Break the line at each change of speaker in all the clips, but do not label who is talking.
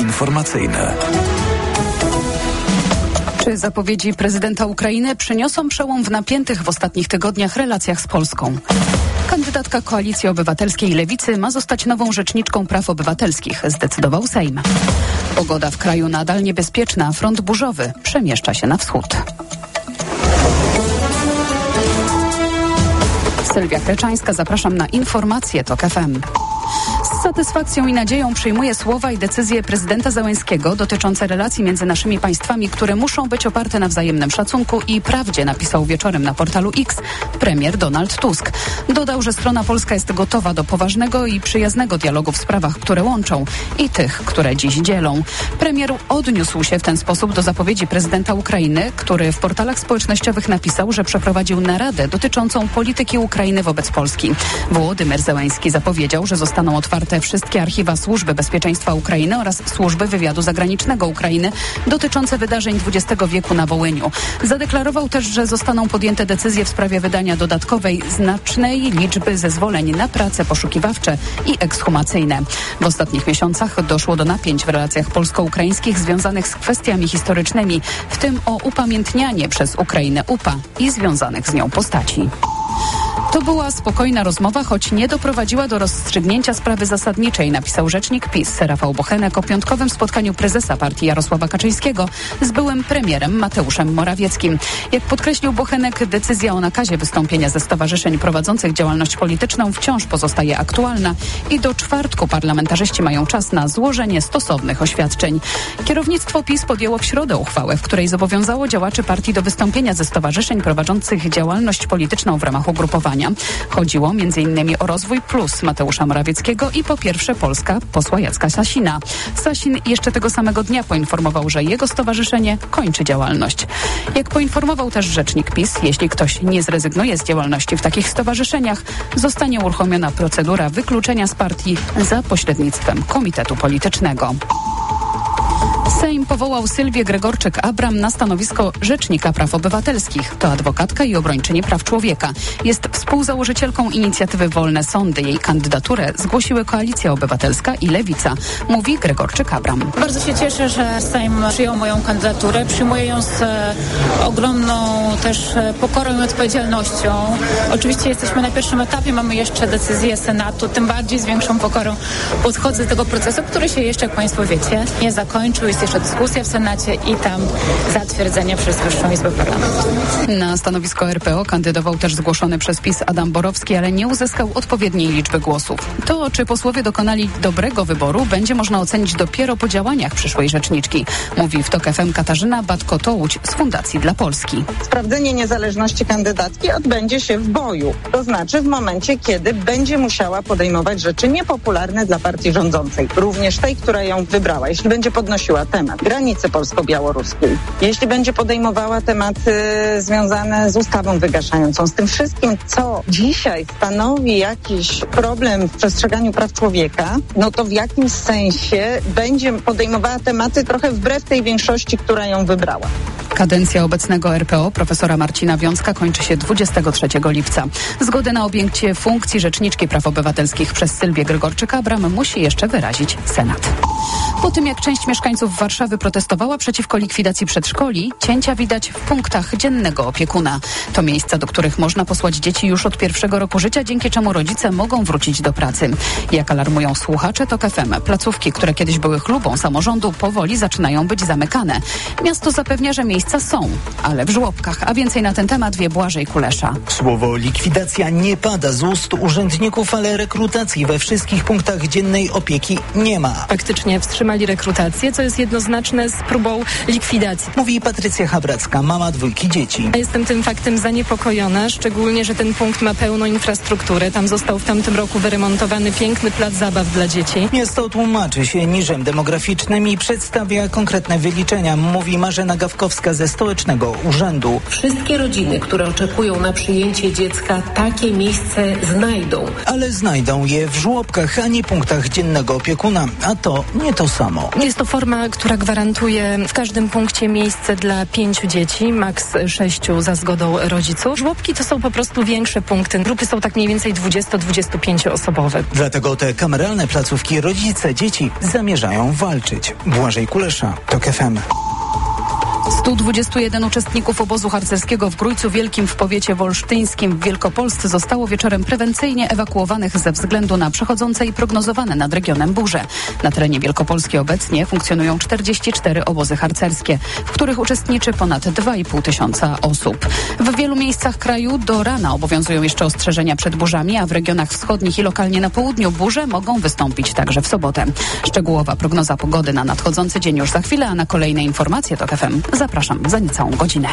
informacyjne.
Czy zapowiedzi prezydenta Ukrainy przyniosą przełom w napiętych w ostatnich tygodniach relacjach z Polską? Kandydatka Koalicji Obywatelskiej Lewicy ma zostać nową rzeczniczką praw obywatelskich, zdecydował Sejm. Pogoda w kraju nadal niebezpieczna, front burzowy przemieszcza się na wschód. Sylwia Kreczańska, zapraszam na informacje TOK FM. Z satysfakcją i nadzieją przyjmuję słowa i decyzje prezydenta Zełenskiego dotyczące relacji między naszymi państwami, które muszą być oparte na wzajemnym szacunku i prawdzie, napisał wieczorem na portalu X premier Donald Tusk. Dodał, że strona polska jest gotowa do poważnego i przyjaznego dialogu w sprawach, które łączą i tych, które dziś dzielą. Premier odniósł się w ten sposób do zapowiedzi prezydenta Ukrainy, który w portalach społecznościowych napisał, że przeprowadził naradę dotyczącą polityki Ukrainy wobec Polski. Wołodymyr Zełenski zapowiedział, że zostaną otwarte wszystkie archiwa Służby Bezpieczeństwa Ukrainy oraz Służby Wywiadu Zagranicznego Ukrainy dotyczące wydarzeń XX wieku na Wołyniu. Zadeklarował też, że zostaną podjęte decyzje w sprawie wydania dodatkowej znacznej liczby zezwoleń na prace poszukiwawcze i ekshumacyjne. W ostatnich miesiącach doszło do napięć w relacjach polsko-ukraińskich związanych z kwestiami historycznymi, w tym o upamiętnianie przez Ukrainę UPA i związanych z nią postaci. To była spokojna rozmowa, choć nie doprowadziła do rozstrzygnięcia sprawy zasadniczej, napisał rzecznik PiS Rafał Bochenek o piątkowym spotkaniu prezesa partii Jarosława Kaczyńskiego z byłym premierem Mateuszem Morawieckim. Jak podkreślił Bochenek, decyzja o nakazie wystąpienia ze stowarzyszeń prowadzących działalność polityczną wciąż pozostaje aktualna i do czwartku parlamentarzyści mają czas na złożenie stosownych oświadczeń. Kierownictwo PiS podjęło w środę uchwałę, w której zobowiązało działaczy partii do wystąpienia ze stowarzyszeń prowadzących działalność polityczną w ramach ugrupowania. Chodziło m.in. o Rozwój Plus Mateusza Morawieckiego i Po Pierwsze Polska posła Jacka Sasina. Sasin jeszcze tego samego dnia poinformował, że jego stowarzyszenie kończy działalność. Jak poinformował też rzecznik PiS, jeśli ktoś nie zrezygnuje z działalności w takich stowarzyszeniach, zostanie uruchomiona procedura wykluczenia z partii za pośrednictwem komitetu politycznego. Sejm powołał Sylwię Gregorczyk-Abram na stanowisko Rzecznika Praw Obywatelskich. To adwokatka i obrończyni praw człowieka. Jest współzałożycielką inicjatywy Wolne Sądy. Jej kandydaturę zgłosiły Koalicja Obywatelska i Lewica, mówi Gregorczyk-Abram.
Bardzo się cieszę, że Sejm przyjął moją kandydaturę. Przyjmuję ją z ogromną też pokorą i odpowiedzialnością. Oczywiście jesteśmy na pierwszym etapie, mamy jeszcze decyzję Senatu, tym bardziej z większą pokorą podchodzę do tego procesu, który się jeszcze, jak Państwo wiecie, nie zakończył. Jest jeszcze dyskusja w Senacie i tam zatwierdzenie przez Wyższą Izbę Parlamentu.
Na stanowisko RPO kandydował też zgłoszony przez PiS Adam Borowski, ale nie uzyskał odpowiedniej liczby głosów. To, czy posłowie dokonali dobrego wyboru, będzie można ocenić dopiero po działaniach przyszłej rzeczniczki, mówi w TOK FM Katarzyna Batko-Tołuć z Fundacji dla Polski.
Sprawdzenie niezależności kandydatki odbędzie się w boju. To znaczy w momencie, kiedy będzie musiała podejmować rzeczy niepopularne dla partii rządzącej. Również tej, która ją wybrała. Jeśli będzie podnosiła temat granicy polsko-białoruskiej, jeśli będzie podejmowała tematy związane z ustawą wygaszającą, z tym wszystkim, co dzisiaj stanowi jakiś problem w przestrzeganiu praw człowieka, no to w jakimś sensie będzie podejmowała tematy trochę wbrew tej większości, która ją wybrała.
Kadencja obecnego RPO profesora Marcina Wiącka kończy się 23 lipca. Zgodę na objęcie funkcji Rzeczniczki Praw Obywatelskich przez Sylwię Gregorczyk-Abram musi jeszcze wyrazić Senat. Po tym, jak część mieszkańców Warszawy protestowała przeciwko likwidacji przedszkoli, cięcia widać w punktach dziennego opiekuna. To miejsca, do których można posłać dzieci już od pierwszego roku życia, dzięki czemu rodzice mogą wrócić do pracy. Jak alarmują słuchacze TOK FM, placówki, które kiedyś były chlubą samorządu, powoli zaczynają być zamykane. Miasto zapewnia, że miejsca są, ale w żłobkach. A więcej na ten temat wie Błażej Kulesza.
Słowo likwidacja nie pada z ust urzędników, ale rekrutacji we wszystkich punktach dziennej opieki nie ma.
Faktycznie wstrzymali rekrutację, co jest jednoznaczne z próbą likwidacji.
Mówi Patrycja Habracka, mama 2 dzieci.
Jestem tym faktem zaniepokojona, szczególnie, że ten punkt ma pełną infrastrukturę. Tam został w tamtym roku wyremontowany piękny plac zabaw dla dzieci.
Miasto tłumaczy się niżem demograficznym i przedstawia konkretne wyliczenia, mówi Marzena Gawkowska ze stołecznego urzędu.
Wszystkie rodziny, które oczekują na przyjęcie dziecka, takie miejsce znajdą.
Ale znajdą je w żłobkach, a nie punktach dziennego opiekuna, a to nie to samo.
Jest to forma, która gwarantuje w każdym punkcie miejsce dla 5 dzieci, maks 6 za zgodą rodziców. Żłobki to są po prostu większe punkty. Grupy są tak mniej więcej 20-25 osobowe.
Dlatego te kameralne placówki rodzice dzieci zamierzają walczyć. Błażej Kulesza, TOK FM.
121 uczestników obozu harcerskiego w Grójcu Wielkim w powiecie wolsztyńskim w Wielkopolsce zostało wieczorem prewencyjnie ewakuowanych ze względu na przechodzące i prognozowane nad regionem burze. Na terenie Wielkopolski obecnie funkcjonują 44 obozy harcerskie, w których uczestniczy ponad 2,5 tysiąca osób. W wielu miejscach kraju do rana obowiązują jeszcze ostrzeżenia przed burzami, a w regionach wschodnich i lokalnie na południu burze mogą wystąpić także w sobotę. Szczegółowa prognoza pogody na nadchodzący dzień już za chwilę, a na kolejne informacje TOK FM zapraszam za niecałą godzinę.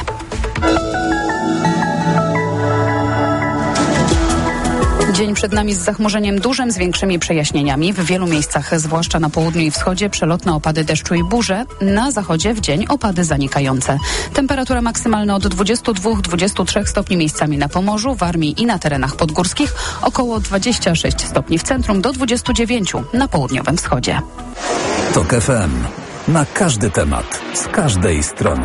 Dzień przed nami z zachmurzeniem dużym, z większymi przejaśnieniami. W wielu miejscach, zwłaszcza na południu i wschodzie, przelotne opady deszczu i burze. Na zachodzie w dzień opady zanikające. Temperatura maksymalna od 22-23 stopni miejscami na Pomorzu, Warmii i na terenach podgórskich. Około 26 stopni w centrum do 29 na południowym wschodzie.
TOK FM. Na każdy temat, z każdej strony.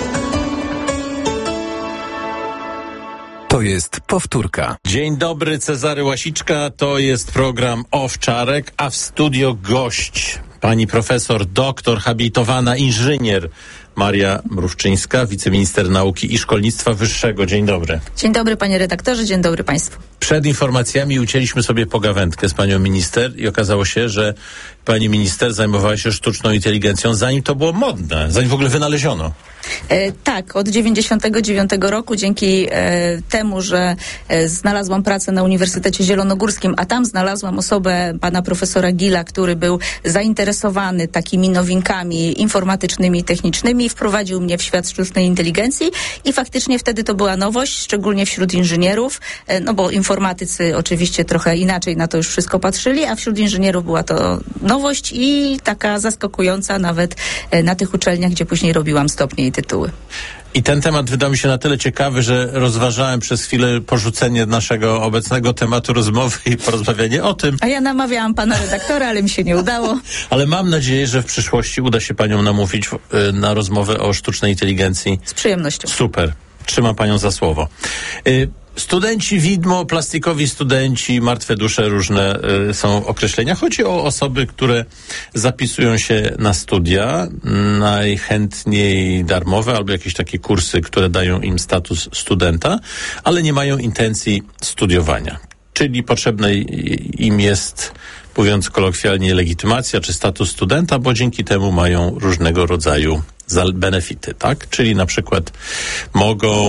To jest powtórka.
Dzień dobry, Cezary Łasiczka. To jest program Owczarek, a w studio gość pani profesor, doktor, habilitowana inżynier Maria Mrówczyńska, wiceminister nauki i szkolnictwa wyższego. Dzień dobry.
Dzień dobry, panie redaktorze, dzień dobry państwu.
Przed informacjami ucięliśmy sobie pogawędkę z panią minister i okazało się, że pani minister zajmowała się sztuczną inteligencją, zanim to było modne, zanim w ogóle wynaleziono.
Tak, od 99 roku dzięki temu, że znalazłam pracę na Uniwersytecie Zielonogórskim, a tam znalazłam osobę pana profesora Gila, który był zainteresowany takimi nowinkami informatycznymi i technicznymi, wprowadził mnie w świat sztucznej inteligencji i faktycznie wtedy to była nowość, szczególnie wśród inżynierów, no bo informatycy oczywiście trochę inaczej na to już wszystko patrzyli, a wśród inżynierów była to nowość i taka zaskakująca nawet na tych uczelniach, gdzie później robiłam stopnie i tytuły.
I ten temat wydał mi się na tyle ciekawy, że rozważałem przez chwilę porzucenie naszego obecnego tematu rozmowy i porozmawianie o tym.
A ja namawiałam pana redaktora, ale mi się nie udało.
Ale mam nadzieję, że w przyszłości uda się panią namówić na rozmowę o sztucznej inteligencji.
Z przyjemnością.
Super. Trzymam panią za słowo. Studenci widmo, plastikowi studenci, martwe dusze, różne są określenia. Chodzi o osoby, które zapisują się na studia, najchętniej darmowe albo jakieś takie kursy, które dają im status studenta, ale nie mają intencji studiowania. Czyli potrzebne im jest, mówiąc kolokwialnie, legitymacja czy status studenta, bo dzięki temu mają różnego rodzaju benefity, tak? Czyli na przykład mogą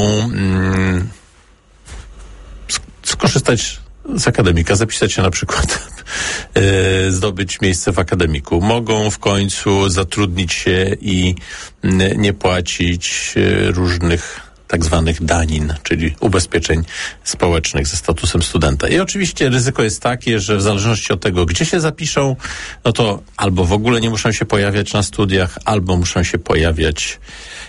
skorzystać z akademika, zapisać się na przykład, zdobyć miejsce w akademiku. Mogą w końcu zatrudnić się i nie płacić różnych tak zwanych danin, czyli ubezpieczeń społecznych ze statusem studenta. I oczywiście ryzyko jest takie, że w zależności od tego, gdzie się zapiszą, no to albo w ogóle nie muszą się pojawiać na studiach, albo muszą się pojawiać,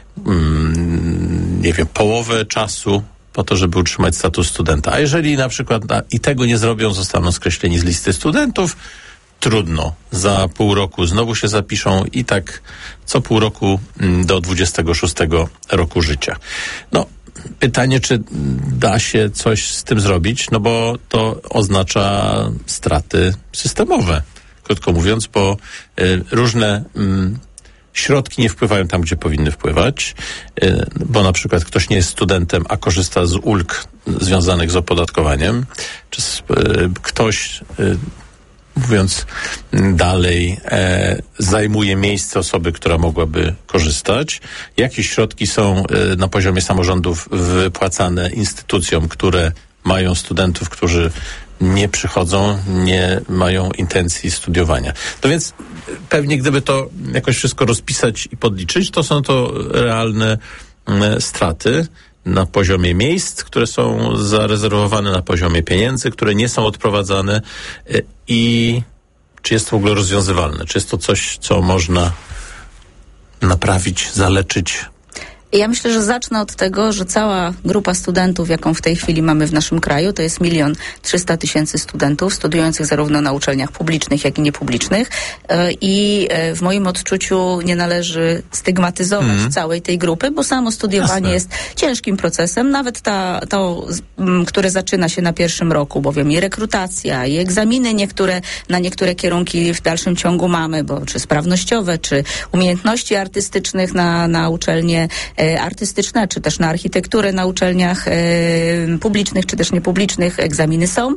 nie wiem, połowę czasu po to, żeby utrzymać status studenta. A jeżeli na przykład i tego nie zrobią, zostaną skreśleni z listy studentów, trudno. Za pół roku znowu się zapiszą i tak co pół roku do 26 roku życia. No, pytanie, czy da się coś z tym zrobić, no bo to oznacza straty systemowe. Krótko mówiąc, bo różne środki nie wpływają tam, gdzie powinny wpływać, bo na przykład ktoś nie jest studentem, a korzysta z ulg związanych z opodatkowaniem, czy ktoś, mówiąc dalej, zajmuje miejsce osoby, która mogłaby korzystać. Jakieś środki są na poziomie samorządów wypłacane instytucjom, które mają studentów, którzy nie przychodzą, nie mają intencji studiowania. No więc pewnie gdyby to jakoś wszystko rozpisać i podliczyć, to są to realne straty na poziomie miejsc, które są zarezerwowane, na poziomie pieniędzy, które nie są odprowadzane i czy jest to w ogóle rozwiązywalne? Czy jest to coś, co można naprawić, zaleczyć?
Ja myślę, że zacznę od tego, że cała grupa studentów, jaką w tej chwili mamy w naszym kraju, to jest 1 300 000 studentów studiujących zarówno na uczelniach publicznych, jak i niepublicznych. I w moim odczuciu nie należy stygmatyzować całej tej grupy, bo samo studiowanie jest ciężkim procesem. Nawet to, które zaczyna się na pierwszym roku, bowiem i rekrutacja, i egzaminy na niektóre kierunki w dalszym ciągu mamy, bo czy sprawnościowe, czy umiejętności artystycznych na uczelnie artystyczne, czy też na architekturę na uczelniach publicznych, czy też niepublicznych egzaminy są.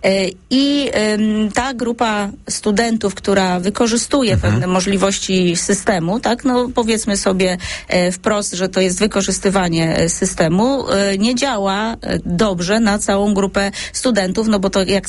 I ta grupa studentów, która wykorzystuje pewne możliwości systemu, tak, no powiedzmy sobie wprost, że to jest wykorzystywanie systemu, nie działa dobrze na całą grupę studentów, no bo to jak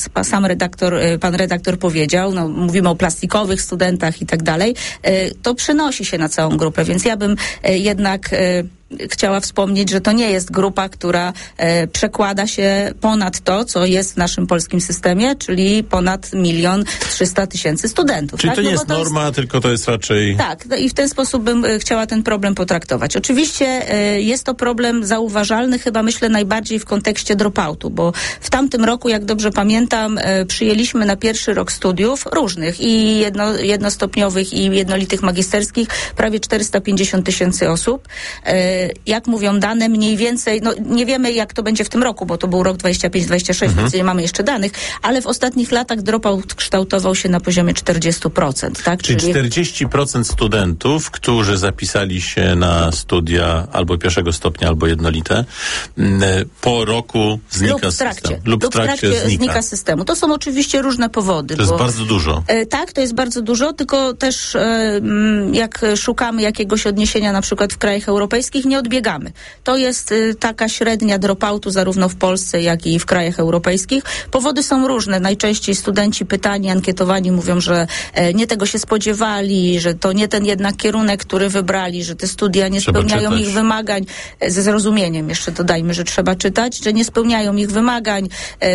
pan redaktor powiedział, no mówimy o plastikowych studentach i tak dalej, to przenosi się na całą grupę, więc ja bym jednak chciała wspomnieć, że to nie jest grupa, która przekłada się ponad to, co jest w naszym polskim systemie, czyli ponad 1 300 000 studentów.
Czyli
tak?
to nie jest norma, tylko to jest raczej...
Tak, i w ten sposób bym chciała ten problem potraktować. Oczywiście jest to problem zauważalny, chyba myślę najbardziej w kontekście dropoutu, bo w tamtym roku, jak dobrze pamiętam, przyjęliśmy na pierwszy rok studiów różnych i jednostopniowych i jednolitych magisterskich prawie 450 000 osób. Jak mówią dane, mniej więcej, no nie wiemy jak to będzie w tym roku, bo to był rok 25-26, więc nie mamy jeszcze danych, ale w ostatnich latach dropout kształtował się na poziomie 40%. Tak?
Czyli 40% studentów, którzy zapisali się na studia albo pierwszego stopnia, albo jednolite, po roku znika z systemu. Lub w trakcie znika
z systemu. To są oczywiście różne powody.
To jest bardzo dużo.
Tak, to jest bardzo dużo, tylko też jak szukamy jakiegoś odniesienia na przykład w krajach europejskich, nie odbiegamy. To jest taka średnia dropoutu zarówno w Polsce, jak i w krajach europejskich. Powody są różne. Najczęściej studenci pytani, ankietowani mówią, że nie tego się spodziewali, że to nie ten jednak kierunek, który wybrali, że te studia nie spełniają ich wymagań. Ze zrozumieniem jeszcze dodajmy, że trzeba czytać, że nie spełniają ich wymagań,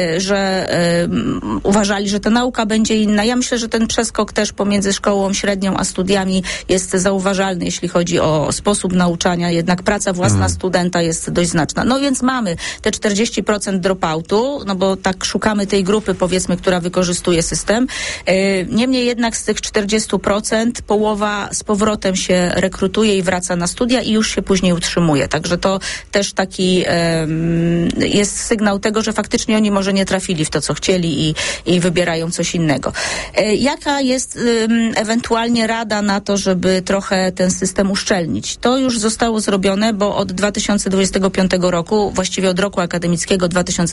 że uważali, że ta nauka będzie inna. Ja myślę, że ten przeskok też pomiędzy szkołą średnią a studiami jest zauważalny, jeśli chodzi o sposób nauczania. Jednak praca własna studenta jest dość znaczna. No więc mamy te 40% dropoutu, no bo tak szukamy tej grupy, powiedzmy, która wykorzystuje system. Niemniej jednak z tych 40% połowa z powrotem się rekrutuje i wraca na studia i już się później utrzymuje. Także to też taki jest sygnał tego, że faktycznie oni może nie trafili w to, co chcieli i wybierają coś innego. Jaka jest ewentualnie rada na to, żeby trochę ten system uszczelnić? To już zostało zrobione, bo od 2025 roku, właściwie od roku akademickiego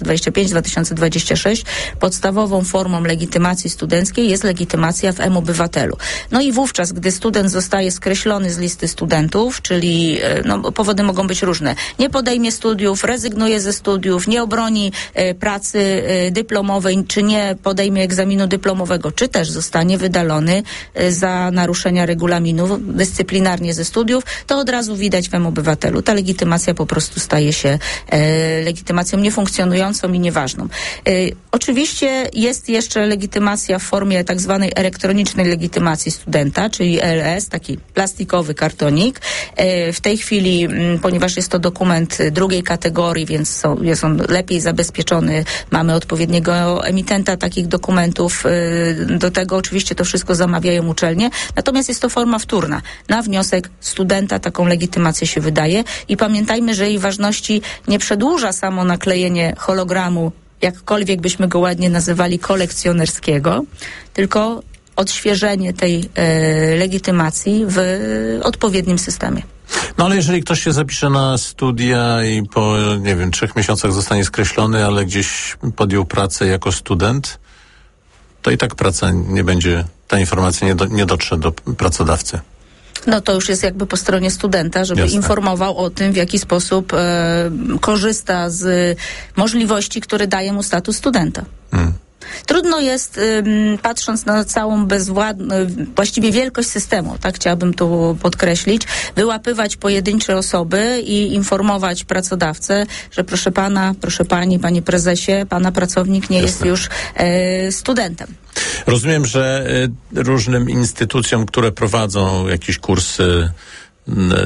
2025-2026, podstawową formą legitymacji studenckiej jest legitymacja w M-Obywatelu. No i wówczas, gdy student zostaje skreślony z listy studentów, czyli powody mogą być różne. Nie podejmie studiów, rezygnuje ze studiów, nie obroni pracy dyplomowej, czy nie podejmie egzaminu dyplomowego, czy też zostanie wydalony za naruszenia regulaminu dyscyplinarnie ze studiów, to od razu widać w M-Obywatelu. Ta legitymacja po prostu staje się legitymacją niefunkcjonującą i nieważną. Oczywiście jest jeszcze legitymacja w formie tak zwanej elektronicznej legitymacji studenta, czyli ELS, taki plastikowy kartonik. W tej chwili, ponieważ jest to dokument drugiej kategorii, więc jest on lepiej zabezpieczony, mamy odpowiedniego emitenta takich dokumentów. Do tego oczywiście to wszystko zamawiają uczelnie. Natomiast jest to forma wtórna. Na wniosek studenta taką legitymację się wydaje i pamiętajmy, że jej ważności nie przedłuża samo naklejenie hologramu, jakkolwiek byśmy go ładnie nazywali, kolekcjonerskiego, tylko odświeżenie tej legitymacji w odpowiednim systemie.
No ale jeżeli ktoś się zapisze na studia i po, 3 miesiącach zostanie skreślony, ale gdzieś podjął pracę jako student, to i tak praca nie będzie, ta informacja nie dotrze do pracodawcy.
No to już jest jakby po stronie studenta, żeby informował o tym, w jaki sposób korzysta z możliwości, które daje mu status studenta. Trudno jest, patrząc na całą właściwie wielkość systemu, tak chciałabym tu podkreślić, wyłapywać pojedyncze osoby i informować pracodawcę, że proszę pana, proszę pani, panie prezesie, pana pracownik nie jest już studentem.
Rozumiem, że różnym instytucjom, które prowadzą jakieś kursy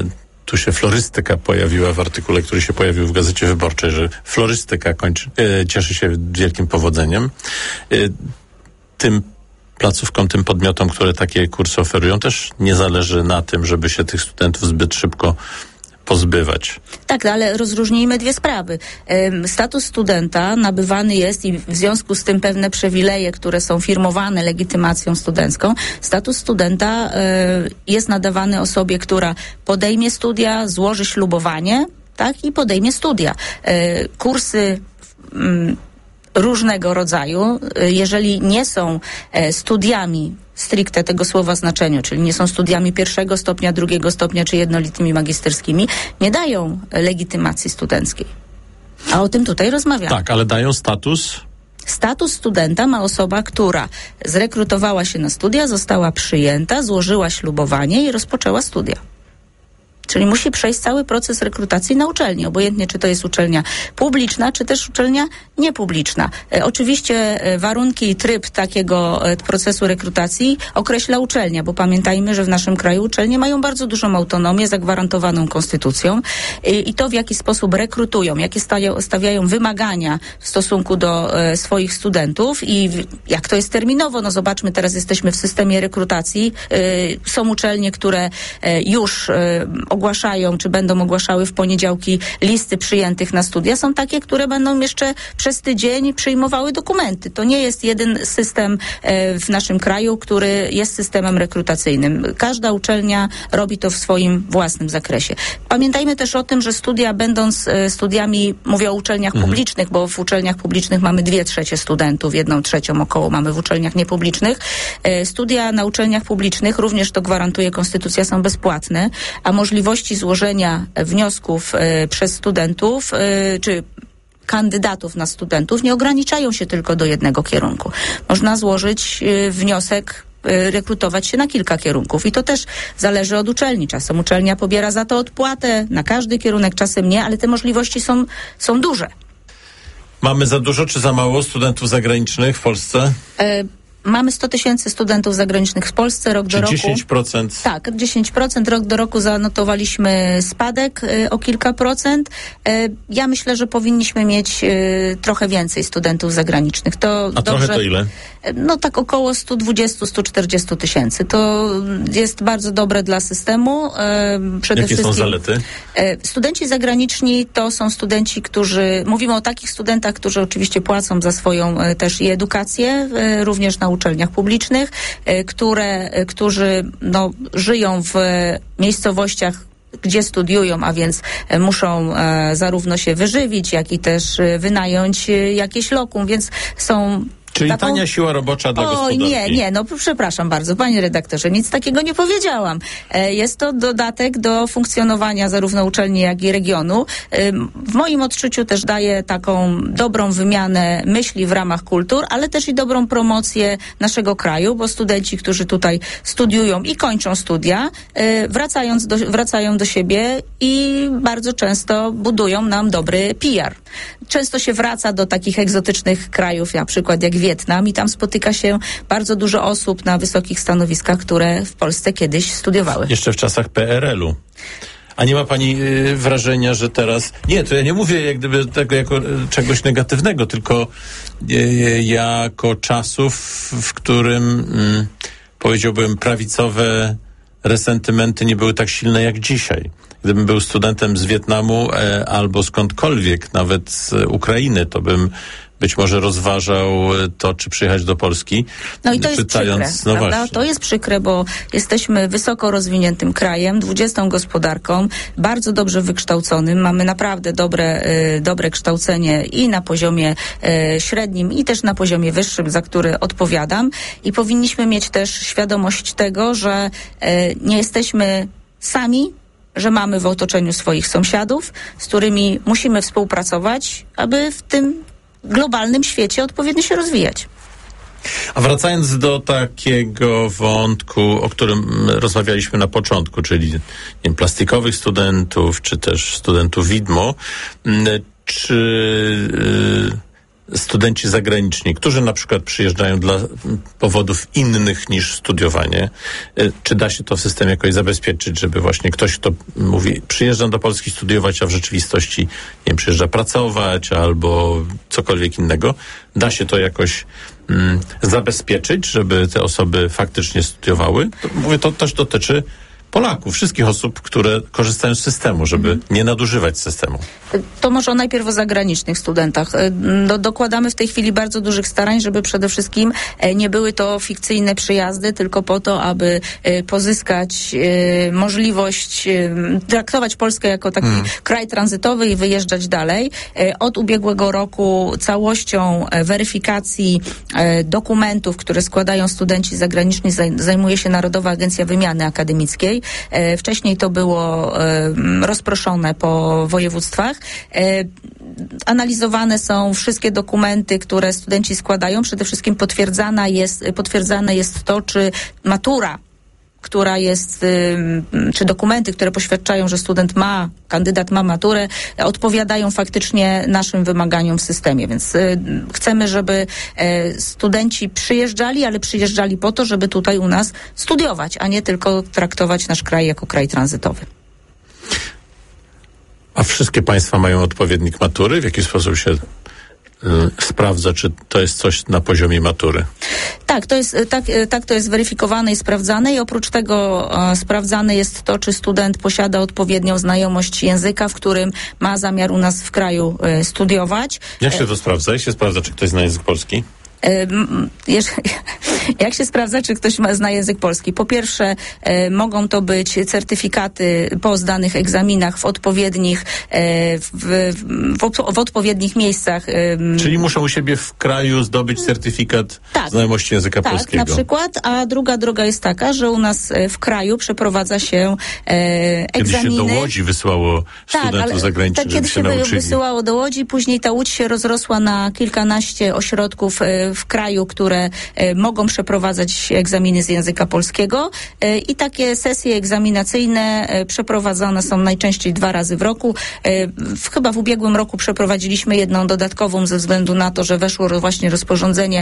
tu się florystyka pojawiła w artykule, który się pojawił w Gazecie Wyborczej, że florystyka cieszy się wielkim powodzeniem. Tym placówkom, tym podmiotom, które takie kursy oferują, też nie zależy na tym, żeby się tych studentów zbyt szybko pozbywać.
Tak, ale rozróżnijmy dwie sprawy. Status studenta nabywany jest i w związku z tym pewne przywileje, które są firmowane legitymacją studencką. Status studenta jest nadawany osobie, która podejmie studia, złoży ślubowanie, tak, i podejmie studia. Kursy różnego rodzaju, jeżeli nie są studiami stricte tego słowa znaczeniu, czyli nie są studiami 1. stopnia, 2. stopnia czy jednolitymi magisterskimi, nie dają legitymacji studenckiej. A o tym tutaj rozmawiamy.
Tak, ale dają status?
Status studenta ma osoba, która zrekrutowała się na studia, została przyjęta, złożyła ślubowanie i rozpoczęła studia. Czyli musi przejść cały proces rekrutacji na uczelni, obojętnie czy to jest uczelnia publiczna, czy też uczelnia niepubliczna. Oczywiście warunki i tryb takiego procesu rekrutacji określa uczelnia, bo pamiętajmy, że w naszym kraju uczelnie mają bardzo dużą autonomię zagwarantowaną konstytucją i to, w jaki sposób rekrutują, jakie stawiają wymagania w stosunku do swoich studentów i jak to jest terminowo. No zobaczmy, teraz jesteśmy w systemie rekrutacji. Są uczelnie, które już ogłaszają, czy będą ogłaszały w poniedziałki listy przyjętych na studia. Są takie, które będą jeszcze przez tydzień przyjmowały dokumenty. To nie jest jeden system w naszym kraju, który jest systemem rekrutacyjnym. Każda uczelnia robi to w swoim własnym zakresie. Pamiętajmy też o tym, że studia, będąc studiami, mówię o uczelniach publicznych, bo w uczelniach publicznych mamy 2/3 studentów, 1/3 około mamy w uczelniach niepublicznych. Studia na uczelniach publicznych, również to gwarantuje konstytucja, są bezpłatne, a możliwości złożenia wniosków przez studentów czy kandydatów na studentów nie ograniczają się tylko do jednego kierunku. Można złożyć wniosek, rekrutować się na kilka kierunków i to też zależy od uczelni. Czasem uczelnia pobiera za to odpłatę na każdy kierunek, czasem nie, ale te możliwości są duże.
Mamy za dużo czy za mało studentów zagranicznych w Polsce?
Mamy 100 000 studentów zagranicznych w Polsce rok do roku.
10%?
Tak, 10%. Rok do roku zanotowaliśmy spadek o kilka procent. Ja myślę, że powinniśmy mieć trochę więcej studentów zagranicznych.
A trochę to ile?
No tak około 120-140 tysięcy. To jest bardzo dobre dla systemu. Przede
Jakie są zalety?
Studenci zagraniczni to są studenci, którzy, mówimy o takich studentach, którzy oczywiście płacą za swoją też i edukację, również na uczelniach publicznych, którzy żyją w miejscowościach, gdzie studiują, a więc muszą zarówno się wyżywić, jak i też wynająć jakieś lokum, więc są...
Czyli tania siła robocza dla gospodarki.
Nie, przepraszam bardzo, panie redaktorze, nic takiego nie powiedziałam. Jest to dodatek do funkcjonowania zarówno uczelni, jak i regionu. W moim odczuciu też daje taką dobrą wymianę myśli w ramach kultur, ale też i dobrą promocję naszego kraju, bo studenci, którzy tutaj studiują i kończą studia, wracają do siebie i bardzo często budują nam dobry PR. Często się wraca do takich egzotycznych krajów, na przykład jak Wietnam, i tam spotyka się bardzo dużo osób na wysokich stanowiskach, które w Polsce kiedyś studiowały.
Jeszcze w czasach PRL-u. A nie ma pani wrażenia, że teraz... Nie, to ja nie mówię jak gdyby tego jako czegoś negatywnego, tylko jako czasów, w którym powiedziałbym prawicowe resentymenty nie były tak silne jak dzisiaj. Gdybym był studentem z Wietnamu albo skądkolwiek, nawet z Ukrainy, to bym być może rozważał to, czy przyjechać do Polski.
No i to jest przykre, prawda? To jest przykre, bo jesteśmy wysoko rozwiniętym krajem, 20. gospodarką, bardzo dobrze wykształconym. Mamy naprawdę dobre kształcenie i na poziomie średnim, i też na poziomie wyższym, za który odpowiadam. I powinniśmy mieć też świadomość tego, że nie jesteśmy sami, że mamy w otoczeniu swoich sąsiadów, z którymi musimy współpracować, aby w tym globalnym świecie odpowiednio się rozwijać.
A wracając do takiego wątku, o którym rozmawialiśmy na początku, czyli plastikowych studentów, czy też studentów widmo, czy studenci zagraniczni, którzy na przykład przyjeżdżają dla powodów innych niż studiowanie, czy da się to w systemie jakoś zabezpieczyć, żeby właśnie ktoś, kto mówi, przyjeżdżam do Polski studiować, a w rzeczywistości, nie wiem, przyjeżdża pracować albo cokolwiek innego, da się to jakoś zabezpieczyć, żeby te osoby faktycznie studiowały? Mówię, to też dotyczy Polaków, wszystkich osób, które korzystają z systemu, żeby nie nadużywać systemu.
To może najpierw o zagranicznych studentach. Dokładamy w tej chwili bardzo dużych starań, żeby przede wszystkim nie były to fikcyjne przyjazdy, tylko po to, aby pozyskać możliwość traktować Polskę jako taki kraj tranzytowy i wyjeżdżać dalej. Od ubiegłego roku całością weryfikacji dokumentów, które składają studenci zagraniczni, zajmuje się Narodowa Agencja Wymiany Akademickiej. Wcześniej to było rozproszone po województwach. Analizowane są wszystkie dokumenty, które studenci składają. Przede wszystkim potwierdzane jest to, czy matura, która jest, czy dokumenty, które poświadczają, że kandydat ma maturę, odpowiadają faktycznie naszym wymaganiom w systemie. Więc chcemy, żeby studenci przyjeżdżali, ale przyjeżdżali po to, żeby tutaj u nas studiować, a nie tylko traktować nasz kraj jako kraj tranzytowy.
A wszystkie państwa mają odpowiednik matury? W jaki sposób się sprawdza, czy to jest coś na poziomie matury?
Tak, to jest weryfikowane i sprawdzane i oprócz tego sprawdzane jest to, czy student posiada odpowiednią znajomość języka, w którym ma zamiar u nas w kraju studiować.
Jak się to sprawdza? Jak się sprawdza, czy ktoś zna język polski?
Jak się sprawdza, czy ktoś zna język polski? Po pierwsze, mogą to być certyfikaty po zdanych egzaminach w odpowiednich miejscach.
Czyli muszą u siebie w kraju zdobyć certyfikat znajomości języka polskiego.
Tak, na przykład. A druga droga jest taka, że u nas w kraju przeprowadza się egzaminy.
Kiedyś się do Łodzi wysłało studentów zagranicznych, żeby
kiedyś
się nauczyli.
Wysyłało do Łodzi, później ta Łódź się rozrosła na kilkanaście ośrodków w kraju, które mogą przeprowadzać egzaminy z języka polskiego i takie sesje egzaminacyjne przeprowadzane są najczęściej 2 razy w roku. Chyba w ubiegłym roku przeprowadziliśmy jedną dodatkową ze względu na to, że weszło właśnie rozporządzenie,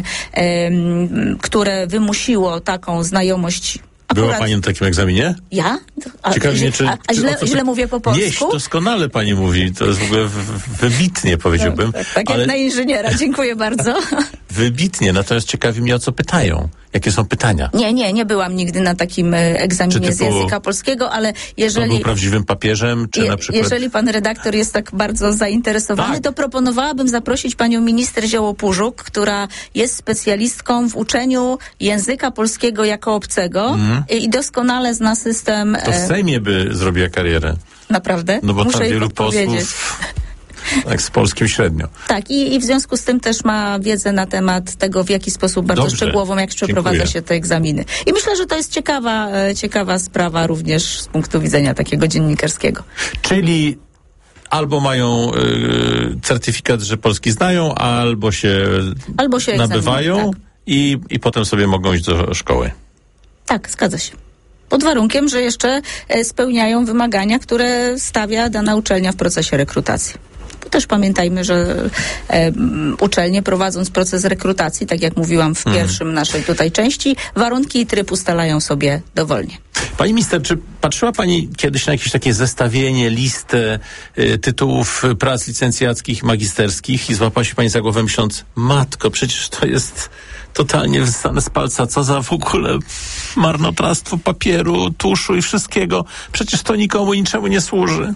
które wymusiło taką znajomość.
Była pani na takim egzaminie?
Ja?
Ciekawie,
źle mówię po polsku?
Nie, doskonale pani mówi. To jest w ogóle wybitnie, powiedziałbym.
Tak jak na inżyniera. Dziękuję bardzo.
Wybitnie, natomiast ciekawi mnie, o co pytają. Jakie są pytania?
Nie byłam nigdy na takim egzaminie z języka polskiego, ale jeżeli...
Pan był prawdziwym papieżem, czy na przykład...
Jeżeli pan redaktor jest tak bardzo zainteresowany, to proponowałabym zaprosić panią minister Zioło-Pużuk, która jest specjalistką w uczeniu języka polskiego jako obcego i doskonale zna system...
To w Sejmie by zrobiła karierę.
Naprawdę?
No bo
muszę
tam wielu posłów... Tak, z polskim średnio.
Tak, i w związku z tym też ma wiedzę na temat tego, w jaki sposób bardzo szczegółową, jak przeprowadza się te egzaminy. I myślę, że to jest ciekawa sprawa również z punktu widzenia takiego dziennikarskiego.
Czyli albo mają certyfikat, że polski znają, albo się nabywają tak. i potem sobie mogą iść do szkoły.
Tak, zgadza się. Pod warunkiem, że jeszcze spełniają wymagania, które stawia dana uczelnia w procesie rekrutacji. Też pamiętajmy, że uczelnie, prowadząc proces rekrutacji, tak jak mówiłam w pierwszym naszej tutaj części, warunki i tryb ustalają sobie dowolnie.
Pani minister, czy patrzyła pani kiedyś na jakieś takie zestawienie, listę tytułów prac licencjackich, magisterskich i złapała się pani za głowę myśląc, matko, przecież to jest totalnie wysane z palca, co za w ogóle marnotrawstwo papieru, tuszu i wszystkiego. Przecież to nikomu niczemu nie służy.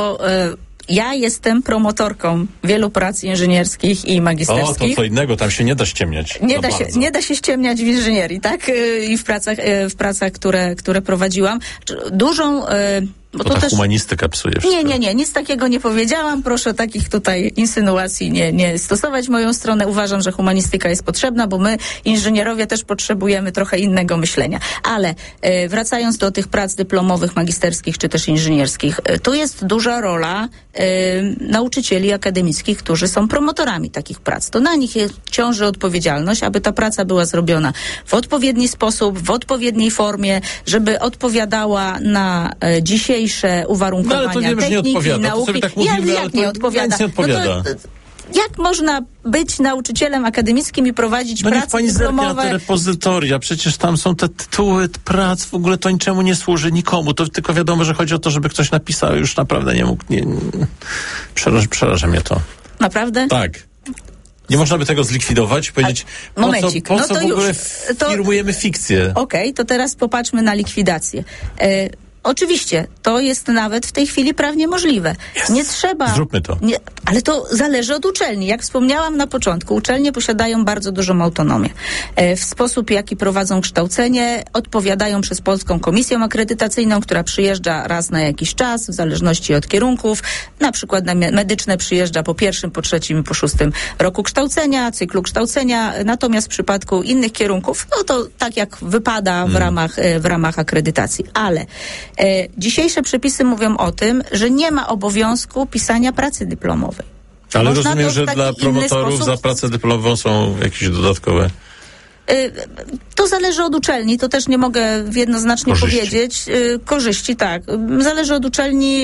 Ja jestem promotorką wielu prac inżynierskich i magisterskich.
O, to co innego, tam się nie da ściemniać.
Nie da się ściemniać w inżynierii, tak? I w pracach, które prowadziłam. Dużą...
Bo to ta humanistyka psuje wszystko.
Nie, nic takiego nie powiedziałam. Proszę takich tutaj insynuacji nie stosować w moją stronę. Uważam, że humanistyka jest potrzebna, bo my, inżynierowie, też potrzebujemy trochę innego myślenia. Ale wracając do tych prac dyplomowych, magisterskich czy też inżynierskich, tu jest duża rola nauczycieli akademickich, którzy są promotorami takich prac. To na nich ciąży odpowiedzialność, aby ta praca była zrobiona w odpowiedni sposób, w odpowiedniej formie, żeby odpowiadała na dzisiejsze uwarunkowania
ale to wiemy,
techniki,
że nie odpowiada.
nauki.
To sobie tak mówimy,
jak nie odpowiada?
Nie odpowiada.
Jak można być nauczycielem akademickim i prowadzić prace
niech pani
dyplomowe?
zerknie na te repozytoria, przecież tam są te tytuły prac, w ogóle to niczemu nie służy, nikomu. To tylko wiadomo, że chodzi o to, żeby ktoś napisał, już naprawdę nie mógł. Przeraża mnie to.
Naprawdę?
Tak. Nie można by tego zlikwidować i powiedzieć, po co w ogóle firmujemy fikcję?
Okej, to teraz popatrzmy na likwidację. Oczywiście, to jest nawet w tej chwili prawnie możliwe. Nie trzeba...
Zróbmy to.
Ale to zależy od uczelni. Jak wspomniałam na początku, uczelnie posiadają bardzo dużą autonomię. W sposób, jaki prowadzą kształcenie, odpowiadają przez Polską Komisję Akredytacyjną, która przyjeżdża raz na jakiś czas, w zależności od kierunków. Na przykład na medyczne przyjeżdża po 1., po 3. i po 6. roku kształcenia, cyklu kształcenia. Natomiast w przypadku innych kierunków, no to tak jak wypada w ramach akredytacji. Ale dzisiejsze przepisy mówią o tym, że nie ma obowiązku pisania pracy dyplomowej.
Ale
Można
rozumiem, że dla promotorów za pracę dyplomową są jakieś dodatkowe...
To zależy od uczelni, to też nie mogę jednoznacznie powiedzieć. Korzyści, tak. Zależy od uczelni.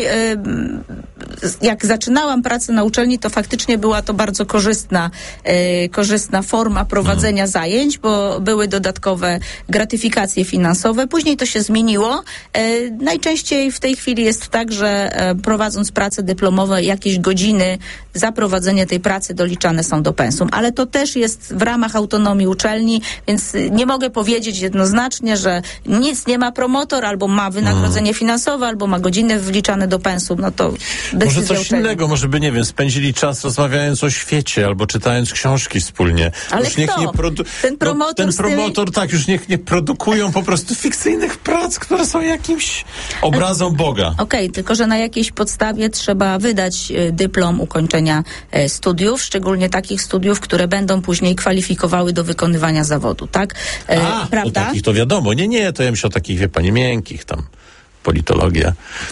Jak zaczynałam pracę na uczelni, to faktycznie była to bardzo korzystna forma prowadzenia zajęć, bo były dodatkowe gratyfikacje finansowe. Później to się zmieniło. Najczęściej w tej chwili jest tak, że prowadząc pracę dyplomową, jakieś godziny za prowadzenie tej pracy doliczane są do pensum. Ale to też jest w ramach autonomii uczelni, więc nie mogę powiedzieć jednoznacznie, że nic nie ma promotor, albo ma wynagrodzenie finansowe, albo ma godziny wliczane do pensum. No to
może coś
uczelni.
innego, może by, nie wiem, spędzili czas rozmawiając o świecie, albo czytając książki wspólnie.
Ale
już
ten promotor,
tak, już niech nie produkują po prostu fikcyjnych prac, które są jakimś obrazem Boga.
Okej, tylko że na jakiejś podstawie trzeba wydać dyplom ukończenia studiów, szczególnie takich studiów, które będą później kwalifikowały do wykonywania zawodu, tak? Prawda?
Takich to wiadomo. Nie, to ja myślę o takich, wie pani, miękkich tam, politologia.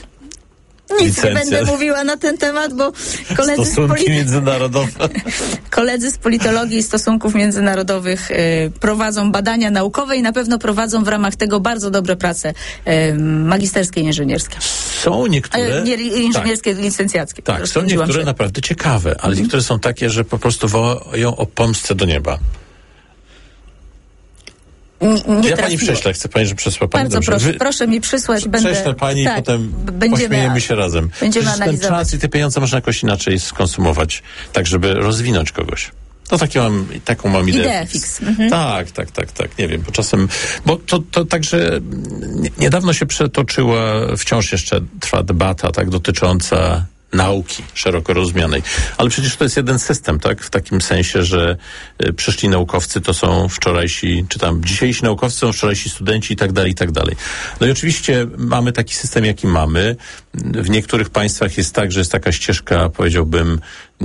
Nic nie będę mówiła na ten temat, bo
stosunki międzynarodowe.
Koledzy z politologii i stosunków międzynarodowych prowadzą badania naukowe i na pewno prowadzą w ramach tego bardzo dobre prace magisterskie i inżynierskie.
Są niektóre...
inżynierskie, licencjackie.
Tak, są niektóre naprawdę ciekawe, ale niektóre są takie, że po prostu wołają o pomstę do nieba. Ja pani prześlę, chcę pani, że przesła pani.
Bardzo proszę mi przysłać.
Prześlę pani i potem pośmiejemy się razem.
Będziemy analizować.
Ten czas i te pieniądze można jakoś inaczej skonsumować, tak żeby rozwinąć kogoś. No taką mam ideę.
Fix.
Tak. Nie wiem, bo czasem... Bo to także niedawno się przetoczyła, wciąż jeszcze trwa debata tak dotycząca nauki szeroko rozumianej. Ale przecież to jest jeden system, tak? W takim sensie, że przyszli naukowcy to są wczorajsi, czy tam dzisiejsi naukowcy są wczorajsi studenci i tak dalej, i tak dalej. No i oczywiście mamy taki system, jaki mamy. W niektórych państwach jest tak, że jest taka ścieżka, powiedziałbym,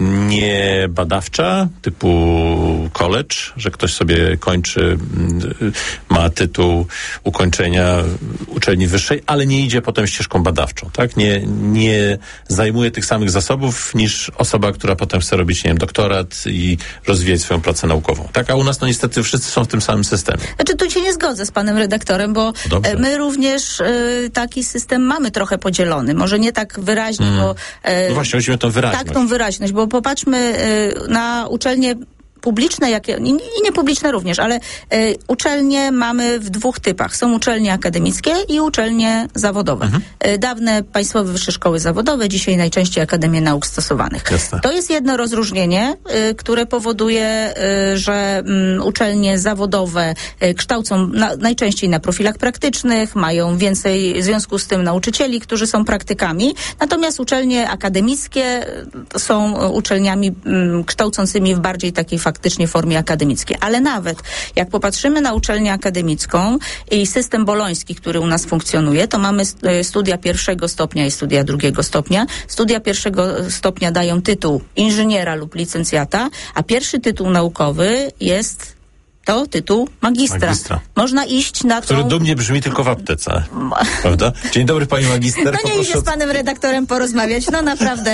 nie badawcza, typu college, że ktoś sobie kończy, ma tytuł ukończenia uczelni wyższej, ale nie idzie potem ścieżką badawczą, tak? Nie zajmuje tych samych zasobów niż osoba, która potem chce robić, nie wiem, doktorat i rozwijać swoją pracę naukową, tak? A u nas, no niestety, wszyscy są w tym samym systemie.
Znaczy, tu się nie zgodzę z panem redaktorem, bo my również taki system mamy trochę podzielony. Może nie tak wyraźnie, bo...
No właśnie, musimy tą wyraźność.
Tak, tą wyraźność, bo popatrzmy na uczelnie publiczne, i niepubliczne również, ale uczelnie mamy w dwóch typach. Są uczelnie akademickie i uczelnie zawodowe. Dawne państwowe wyższe szkoły zawodowe, dzisiaj najczęściej Akademie Nauk Stosowanych.
Jasne.
To jest jedno rozróżnienie, które powoduje, że uczelnie zawodowe kształcą najczęściej na profilach praktycznych, mają więcej w związku z tym nauczycieli, którzy są praktykami, natomiast uczelnie akademickie są uczelniami kształcącymi w bardziej takiej faktycznie formie akademickiej. Ale nawet jak popatrzymy na uczelnię akademicką i system boloński, który u nas funkcjonuje, to mamy studia 1. stopnia i studia 2. stopnia. Studia 1. stopnia dają tytuł inżyniera lub licencjata, a pierwszy tytuł naukowy jest to tytuł magistra. Można iść na
który dumnie brzmi tylko w aptece. Prawda? Dzień dobry, pani magister.
No nie idzie z panem redaktorem porozmawiać. No naprawdę.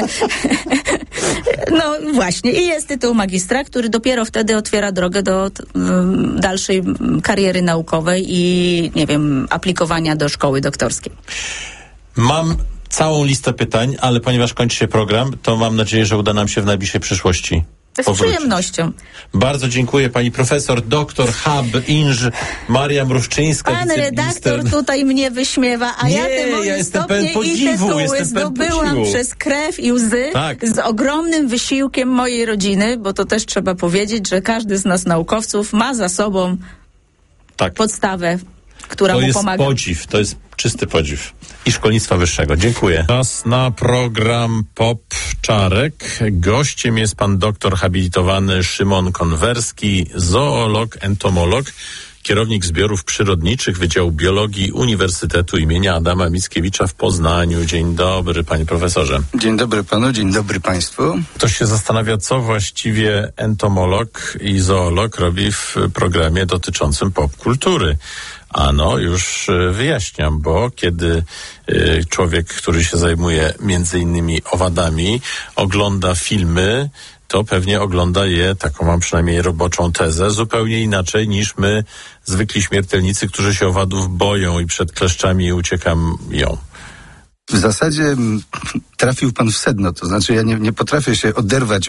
No właśnie. I jest tytuł magistra, który dopiero wtedy otwiera drogę do dalszej kariery naukowej i, nie wiem, aplikowania do szkoły doktorskiej.
Mam całą listę pytań, ale ponieważ kończy się program, to mam nadzieję, że uda nam się w najbliższej przyszłości
przyjemnością.
Bardzo dziękuję pani profesor, doktor Inż Maria Mruszczyńska.
Pan redaktor tutaj mnie wyśmiewa, a ja te moje stopnie i tytuły zdobyłam przez krew i łzy z ogromnym wysiłkiem mojej rodziny, bo to też trzeba powiedzieć, że każdy z nas naukowców ma za sobą podstawę, która mu pomaga.
To jest czysty podziw. I szkolnictwa wyższego. Dziękuję. Czas na program Pop Czarek. Gościem jest pan doktor habilitowany Szymon Konwerski, zoolog, entomolog, kierownik zbiorów przyrodniczych Wydziału Biologii Uniwersytetu imienia Adama Mickiewicza w Poznaniu. Dzień dobry, panie profesorze.
Dzień dobry panu, dzień dobry państwu.
Ktoś się zastanawia, co właściwie entomolog i zoolog robi w programie dotyczącym popkultury. Ano, już wyjaśniam, bo kiedy człowiek, który się zajmuje między innymi owadami, ogląda filmy, to pewnie ogląda je, taką mam przynajmniej roboczą tezę, zupełnie inaczej niż my, zwykli śmiertelnicy, którzy się owadów boją i przed kleszczami uciekają.
W zasadzie trafił pan w sedno, to znaczy ja nie potrafię się oderwać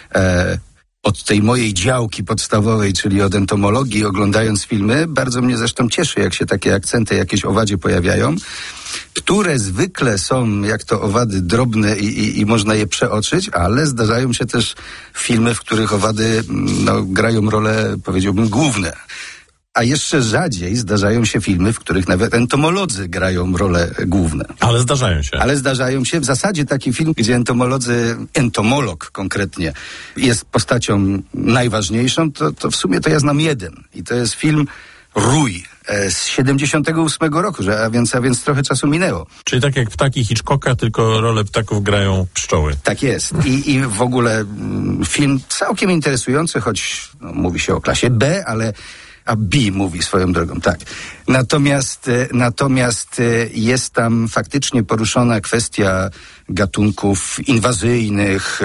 od tej mojej działki podstawowej, czyli od entomologii, oglądając filmy. Bardzo mnie zresztą cieszy, jak się takie akcenty jakieś owadzie pojawiają, które zwykle są, jak to owady, drobne i można je przeoczyć, ale zdarzają się też filmy, w których owady grają role, powiedziałbym, główne. A jeszcze rzadziej zdarzają się filmy, w których nawet entomolodzy grają role główne.
Ale zdarzają się.
Ale zdarzają się. W zasadzie taki film, gdzie entomolog konkretnie, jest postacią najważniejszą, to w sumie to ja znam jeden. I to jest film Rój z 78 roku, a więc trochę czasu minęło.
Czyli tak jak Ptaki Hitchcocka, tylko rolę ptaków grają pszczoły.
Tak jest. I w ogóle film całkiem interesujący, choć mówi się o klasie B, a B mówi swoją drogą, tak. Natomiast jest tam faktycznie poruszona kwestia gatunków inwazyjnych,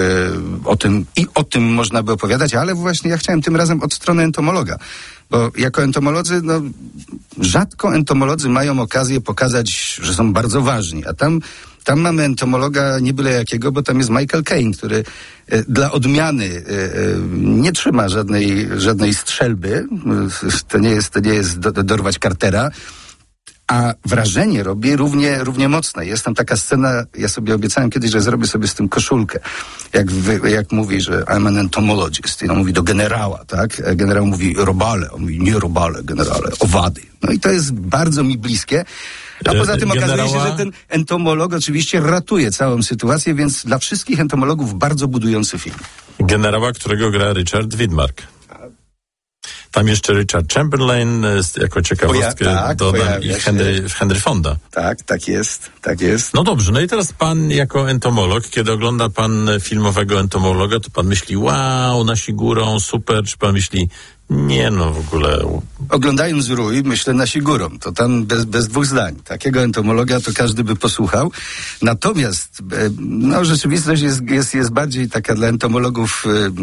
o tym można by opowiadać, ale właśnie ja chciałem tym razem od strony entomologa, bo jako entomolodzy, rzadko entomolodzy mają okazję pokazać, że są bardzo ważni, a tam mamy entomologa nie byle jakiego, bo tam jest Michael Caine, który dla odmiany nie trzyma żadnej strzelby. To nie jest dorwać Cartera, a wrażenie robi równie mocne. Jest tam taka scena, ja sobie obiecałem kiedyś, że zrobię sobie z tym koszulkę. Jak mówi, że I'm an entomologist. I on mówi do generała, tak? Generał mówi robale. On mówi nie robale, generale, owady. No i to jest bardzo mi bliskie. A poza tym okazuje się, że ten entomolog oczywiście ratuje całą sytuację, więc dla wszystkich entomologów bardzo budujący film.
Generała, którego gra Richard Widmark. Tam jeszcze Richard Chamberlain, jako ciekawostkę dodam, i Henry Fonda.
Tak jest.
No dobrze, no i teraz pan jako entomolog, kiedy ogląda pan filmowego entomologa, to pan myśli, wow, nasi górą, super, czy pan myśli, nie w ogóle.
Oglądając Rój, myślę nasi górą. To tam bez dwóch zdań. Takiego entomologa to każdy by posłuchał. Natomiast rzeczywistość jest bardziej taka dla entomologów